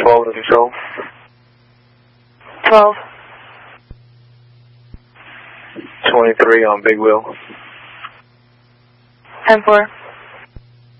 12 to control. 12. 23 on big wheel. 10-4.